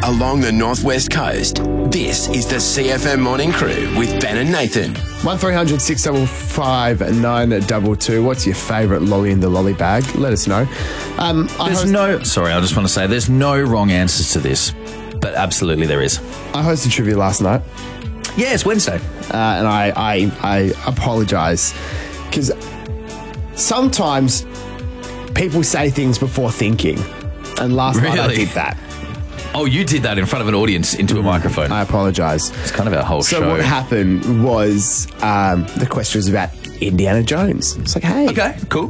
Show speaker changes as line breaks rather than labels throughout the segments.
along the northwest coast. This is the CFM Morning Crew with Ben and Nathan.
1300 655 922. What's your favourite lolly in the lolly bag? Let us know.
I just want to say there's no wrong answers to this, but absolutely there is.
I hosted trivia last night.
Yeah, it's Wednesday.
And I apologise because sometimes people say things before thinking. And last night I did that.
Oh, you did that in front of an audience into a microphone.
I apologise.
It's kind of our whole show.
So what happened was the question was about Indiana Jones. It's like, hey.
Okay, cool.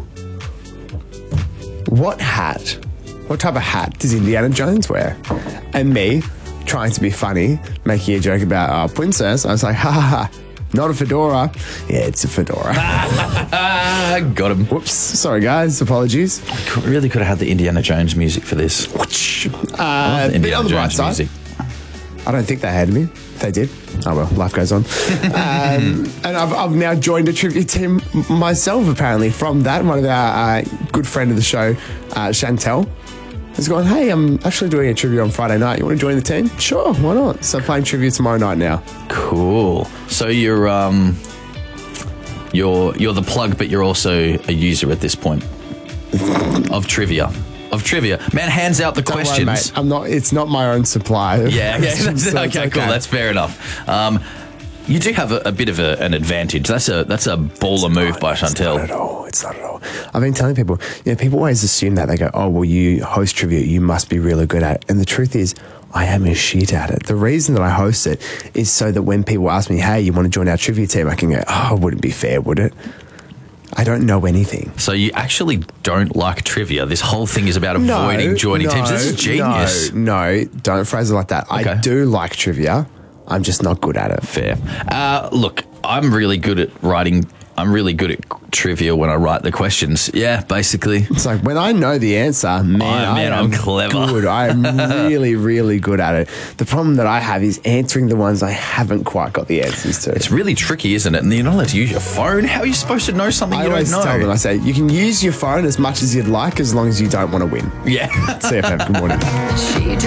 What type of hat does Indiana Jones wear? And me, trying to be funny, making a joke about our princess, I was like, ha ha ha, not a fedora. Yeah, it's a fedora.
Got him.
Whoops. Sorry, guys. Apologies.
Really could have had the Indiana Jones music for this.
Indiana Jones music. I don't think they had me. They did. Oh, well, life goes on. And I've now joined a trivia team myself, apparently, from that. One of our good friend of the show, Chantel, has gone, hey, I'm actually doing a trivia on Friday night. You want to join the team? Sure, why not? So playing trivia tomorrow night now.
Cool. So you're the plug, but you're also a user at this point of trivia. Man, hands out the questions.
Worry, mate. I'm not. It's not my own supply.
Yeah.
So
okay, cool. That's fair enough. You do have a bit of an advantage. That's a baller move by Chantel.
It's not at all. I've been telling people, people always assume that. They go, oh, well, you host trivia, you must be really good at it. And the truth is, I am a shit at it. The reason that I host it is so that when people ask me, hey, you want to join our trivia team? I can go, oh, it wouldn't be fair, would it? I don't know anything.
So you actually don't like trivia. This whole thing is about avoiding joining teams. This is genius.
No, don't phrase it like that. Okay. I do like trivia. I'm just not good at it.
Fair. Look, I'm really good at writing. I'm really good at trivia when I write the questions. Yeah, basically.
It's like when I know the answer, I'm
clever.
Good. I'm really, really good at it. The problem that I have is answering the ones I haven't quite got the answers to.
It's really tricky, isn't it? And you're not allowed to use your phone. How are you supposed to know something you don't know?
I always tell them, I say, you can use your phone as much as you'd like as long as you don't want to win.
Yeah.
CFM, good morning.